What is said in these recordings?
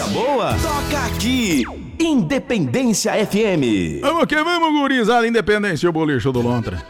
boa, toca aqui, Independência FM. Vamos que vamos, gurizada, Independência, o bolicho do Lontra.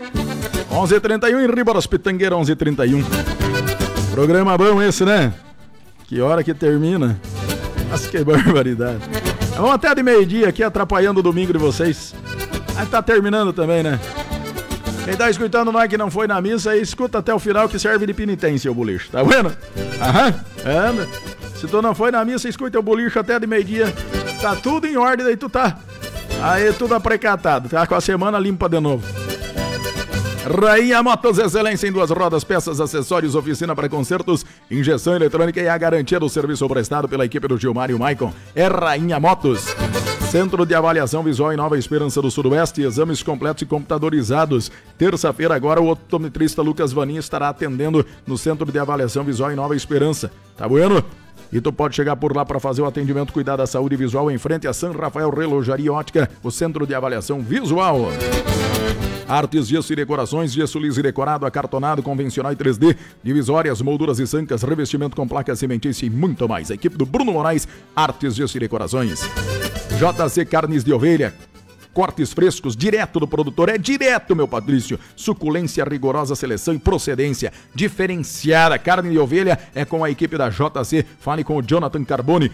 11h31 em Riba das Pitangueiras, 11h31. Programa bom esse, né? Que hora que termina? Nossa, que barbaridade. Vamos até de meio-dia aqui, atrapalhando o domingo de vocês. Aí tá terminando também, né? Quem tá escutando nós que não foi na missa, aí escuta até o final que serve de penitência o bolicho, tá vendo? Aham, anda. Se tu não foi na missa, escuta o bolicho até de meio-dia. Tá tudo em ordem, daí tu tá. Aí tudo aprecatado, tá com a semana limpa de novo. Rainha Motos, excelência em 2 rodas, peças, acessórios, oficina para concertos, injeção eletrônica e a garantia do serviço prestado pela equipe do Gilmar e o Maicon. É Rainha Motos. Centro de Avaliação Visual em Nova Esperança do Sudoeste, exames completos e computadorizados. Terça-feira agora o optometrista Lucas Vanin estará atendendo no Centro de Avaliação Visual em Nova Esperança. Tá bueno? E tu pode chegar por lá para fazer o atendimento, cuidar da saúde visual em frente a São Rafael Relojaria Ótica, o Centro de Avaliação Visual. Artes, gesso e decorações, gesso liso e decorado, acartonado, convencional e 3D, divisórias, molduras e sancas, revestimento com placa cimentícia e muito mais. A equipe do Bruno Moraes, Artes, gesso e decorações. JC Carnes de Ovelha, cortes frescos, direto do produtor, é direto, meu Patrício. Suculência, rigorosa seleção e procedência diferenciada. Carne de ovelha é com a equipe da JC. Fale com o Jonathan Carboni,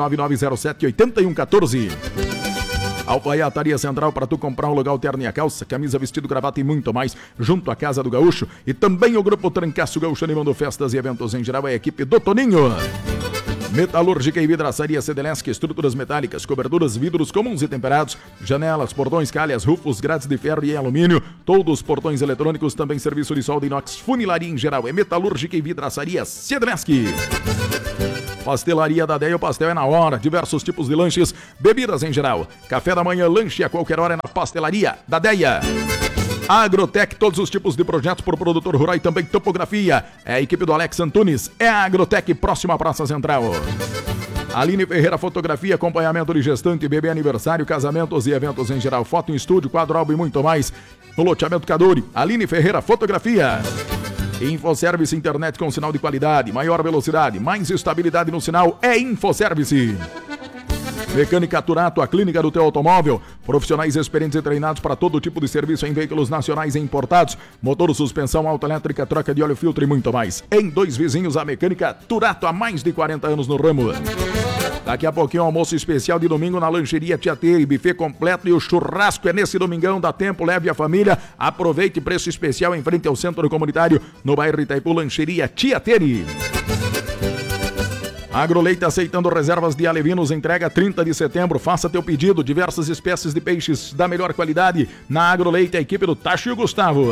99907-8114. Alfaiataria Central para tu comprar um lugar terno e a calça, camisa, vestido, gravata e muito mais, junto à Casa do Gaúcho. E também o Grupo Trancaço Gaúcho animando festas e eventos em geral, é a equipe do Toninho. Metalúrgica e vidraçaria Cedelesc, estruturas metálicas, coberturas, vidros comuns e temperados, janelas, portões, calhas, rufos, grades de ferro e alumínio, todos os portões eletrônicos, também serviço de solda inox, funilaria em geral, é Metalúrgica e vidraçaria Cedelesc. Pastelaria da Deia, o pastel é na hora, diversos tipos de lanches, bebidas em geral, café da manhã, lanche a qualquer hora é na Pastelaria da Deia. Agrotec, todos os tipos de projetos por produtor rural e também topografia. É a equipe do Alex Antunes. É a Agrotec, próxima à Praça Central. Aline Ferreira, fotografia, acompanhamento de gestante, bebê aniversário, casamentos e eventos em geral. Foto em estúdio, quadro, álbum e muito mais. No loteamento Cadore, Aline Ferreira, fotografia. Infoservice, internet com sinal de qualidade, maior velocidade, mais estabilidade no sinal. É Infoservice. Mecânica Turato, a clínica do teu automóvel. Profissionais experientes e treinados para todo tipo de serviço em veículos nacionais e importados. Motor, suspensão, autoelétrica, troca de óleo, filtro e muito mais. Em Dois Vizinhos, a Mecânica Turato, há mais de 40 anos no ramo. Daqui a pouquinho, almoço especial de domingo na Lancheria Tiateri, buffet completo e o churrasco é nesse domingão, dá tempo, leve a família, aproveite preço especial em frente ao Centro Comunitário, no bairro Itaipu, Lancheria Tiateri. Agroleite aceitando reservas de alevinos, entrega 30 de setembro, faça teu pedido, diversas espécies de peixes da melhor qualidade, na Agroleite, a equipe do Tacho e o Gustavo.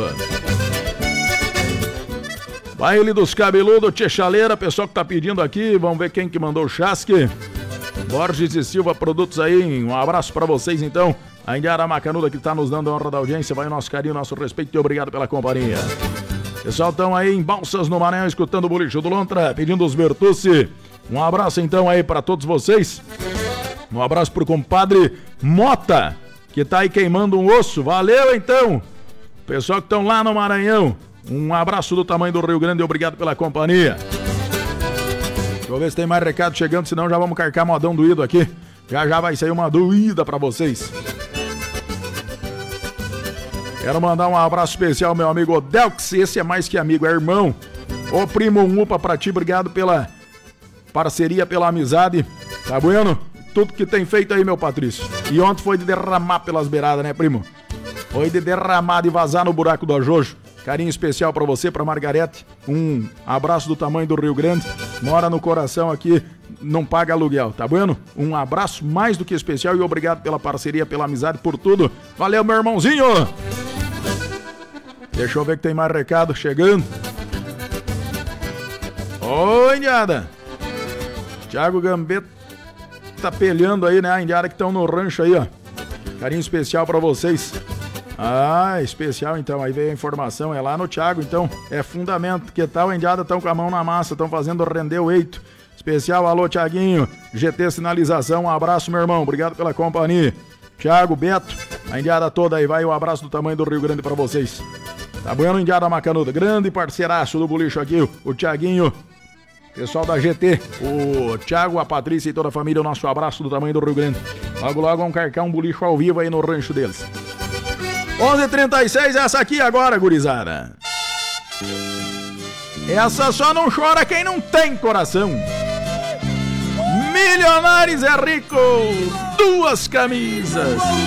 Baile dos cabeludos, Tchê Chaleira, pessoal que tá pedindo aqui, vamos ver quem que mandou o chasque. Borges e Silva Produtos aí, um abraço pra vocês então. A Indiara Macanuda que tá nos dando a honra da audiência, vai o nosso carinho, nosso respeito e obrigado pela companhia. Pessoal, estão aí em Balsas no Maranhão, escutando o Bolicho do Lontra, pedindo os Bertucci. Um abraço então aí pra todos vocês. Um abraço pro compadre Mota, que tá aí queimando um osso. Valeu então, pessoal que estão lá no Maranhão. Um abraço do tamanho do Rio Grande e obrigado pela companhia. Deixa eu ver se tem mais recado chegando, senão já vamos carcar modão doído aqui. Já vai sair uma doída pra vocês. Quero mandar um abraço especial ao meu amigo Odelx, esse é mais que amigo, é irmão. Ô primo, um upa pra ti, obrigado pela parceria, pela amizade, tá bueno? Tudo que tem feito aí, meu Patrício. E ontem foi de derramar pelas beiradas, né, primo? Foi de derramar, de vazar no buraco do ajojo. Carinho especial pra você, pra Margarete. Um abraço do tamanho do Rio Grande. Mora no coração aqui, não paga aluguel, tá bueno? Um abraço mais do que especial e obrigado pela parceria, pela amizade, por tudo. Valeu, meu irmãozinho! Deixa eu ver que tem mais recado chegando. Oi, Indiada! Thiago Gambetta tá pelhando aí, né? A Indiada que estão no rancho aí, ó. Carinho especial pra vocês. Ah, especial então. Aí veio a informação, é lá no Thiago, então. É fundamento. Que tal, Indiada? Estão com a mão na massa, estão fazendo render o eito. Especial, alô, Thiaguinho. GT Sinalização, um abraço, meu irmão. Obrigado pela companhia. Thiago, Beto, a Indiada toda aí. Vai um abraço do tamanho do Rio Grande pra vocês. Tá bueno, Indiada Macanuda? Grande parceiraço do bolicho aqui, o Thiaguinho. Pessoal da GT, o Thiago, a Patrícia e toda a família, o nosso abraço do tamanho do Rio Grande. Logo, logo vão carcar um bulicho ao vivo aí no rancho deles. 11h36, essa aqui agora, gurizada. Essa só não chora quem não tem coração. Milionários é rico, 2 camisas.